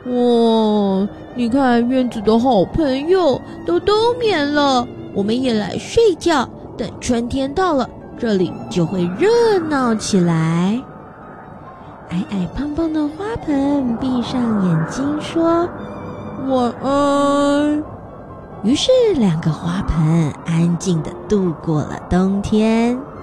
哇，你看院子的好朋友都冬眠了，我们也来睡觉，等春天到了，这里就会热闹起来。矮矮胖胖的花盆闭上眼睛说晚安。于是2个花盆安静地度过了冬天。